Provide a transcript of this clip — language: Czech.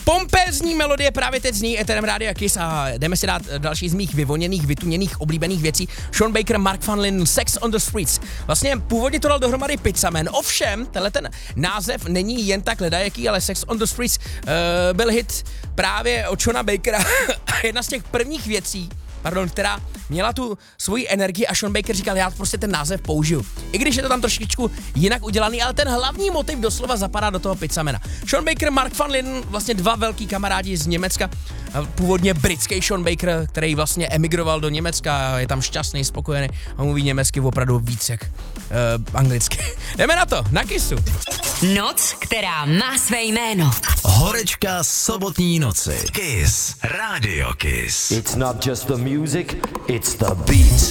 Pompézní melodie právě teď zní eterem Rádia Kiss a jdeme si dát další z mých vyvoněných, vytuněných, oblíbených věcí. Sean Baker, Mark Van Lin, Sex on the Streets. Vlastně původně to dal dohromady Pizzaman. Ovšem, tenhle ten název není jen tak ledajaký, ale Sex on the Streets byl hit právě od Seana Bakera. Jedna z těch prvních věcí, která měla tu svoji energii a Sean Baker říkal, já prostě ten název použiju. I když je to tam trošičku jinak udělaný, ale ten hlavní motiv doslova zapadá do toho Pizzamana. Sean Baker, Mark Van Lin, vlastně dva velký kamarádi z Německa, původně britský Sean Baker, který vlastně emigroval do Německa a je tam šťastný, spokojený a mluví německy opravdu víc jak anglicky. Jdeme na to, na Kissu. Noc, která má své jméno. Horečka sobotní noci. Kiss. Radio Kiss. It's not just the music, it's the beat.